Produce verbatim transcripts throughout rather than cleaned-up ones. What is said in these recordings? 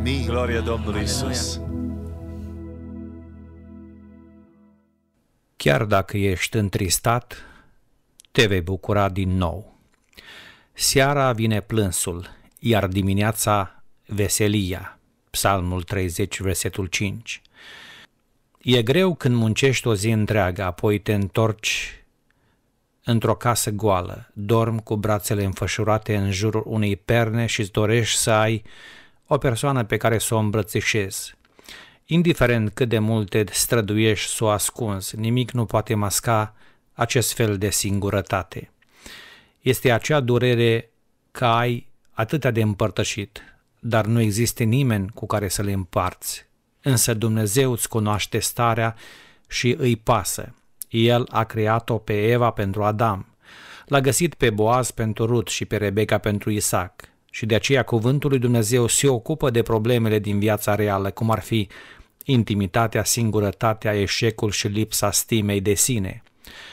Amin. Gloria Domnului Iisus. Chiar dacă ești întristat, te vei bucura din nou. Seara vine plânsul, iar dimineața veselia. Psalmul treizeci, versetul cinci. E greu când muncești o zi întreagă, apoi te întorci într-o casă goală, dormi cu brațele înfășurate în jurul unei perne și îți dorești să ai o persoană pe care să o îmbrățișezi. Indiferent cât de mult te străduiești să o ascunzi, nimic nu poate masca acest fel de singurătate. Este acea durere că ai atâtea de împărtășit, dar nu există nimeni cu care să le împarți. Însă Dumnezeu îți cunoaște starea și îi pasă. El a creat-o pe Eva pentru Adam, l-a găsit pe Boaz pentru Rut și pe Rebecca pentru Isaac. Și de aceea cuvântul lui Dumnezeu se ocupă de problemele din viața reală, cum ar fi intimitatea, singurătatea, eșecul și lipsa stimei de sine.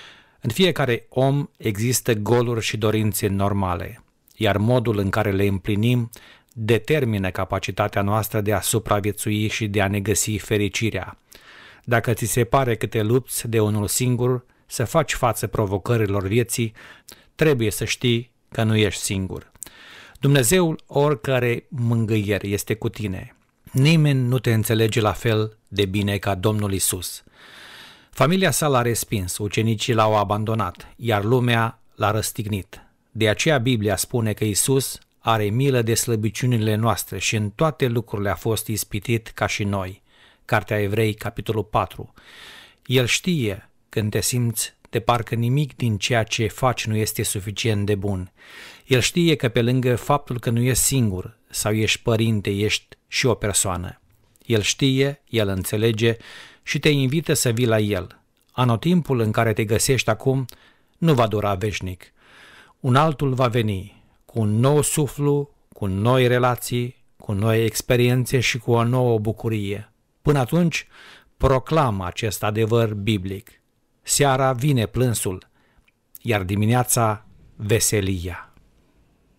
În fiecare om există goluri și dorințe normale, iar modul în care le împlinim determină capacitatea noastră de a supraviețui și de a ne găsi fericirea. Dacă ți se pare că te lupți de unul singur să faci față provocărilor vieții, trebuie să știi că nu ești singur. Dumnezeul oricare mângâier este cu tine. Nimeni nu te înțelege la fel de bine ca Domnul Isus. Familia sa l-a respins, ucenicii l-au abandonat, iar lumea l-a răstignit. De aceea Biblia spune că Isus are milă de slăbiciunile noastre și în toate lucrurile a fost ispitit ca și noi. Cartea Evrei, capitolul patru. El știe când te simți de parcă nimic din ceea ce faci nu este suficient de bun. El știe că pe lângă faptul că nu ești singur sau ești părinte, ești și o persoană. El știe, El înțelege și te invită să vii la El. Anotimpul în care te găsești acum nu va dura veșnic. Un altul va veni, cu un nou suflu, cu noi relații, cu noi experiențe și cu o nouă bucurie. Până atunci, proclamă acest adevăr biblic. Seara vine plânsul, iar dimineața veselia.